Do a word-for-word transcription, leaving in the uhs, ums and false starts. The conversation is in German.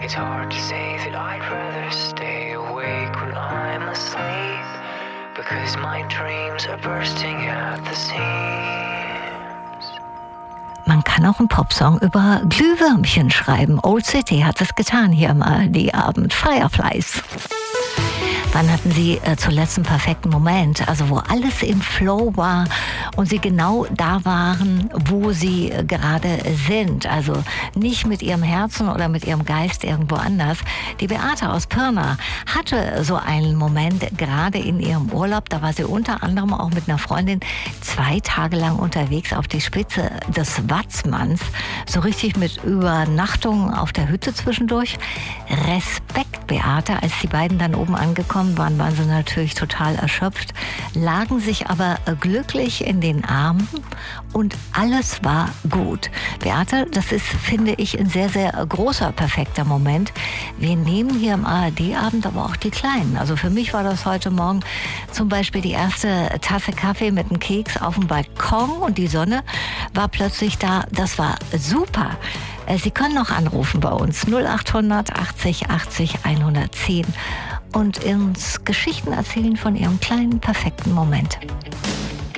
It's hard to say that I'd rather stay awake when I'm asleep, because my dreams are bursting at the seams. Man kann auch einen Popsong über Glühwürmchen schreiben. Old City hat es getan hier am A R D-Abend. Fireflies. Wann hatten Sie äh, zuletzt einen perfekten Moment, also wo alles im Flow war und Sie genau da waren, wo Sie äh, gerade sind, also nicht mit Ihrem Herzen oder mit Ihrem Geist irgendwo anders. Die Beate aus Pirna hatte so einen Moment gerade in ihrem Urlaub, da war sie unter anderem auch mit einer Freundin zwei Tage lang unterwegs auf die Spitze des Watzmanns, so richtig mit Übernachtungen auf der Hütte zwischendurch. Respekt, Beate, als die beiden dann oben angekommen waren, waren sie natürlich total erschöpft, lagen sich aber glücklich in den Armen und alles war gut. Beate, das ist, finde ich, ein sehr, sehr großer, perfekter Moment. Wir nehmen hier im A R D-Abend aber auch die Kleinen. Also für mich war das heute Morgen zum Beispiel die erste Tasse Kaffee mit einem Keks auf dem Balkon und die Sonne war plötzlich da. Das war super. Sie können noch anrufen bei uns null achthundert achtzig achtzig hundertzehn und uns Geschichten erzählen von Ihrem kleinen, perfekten Moment.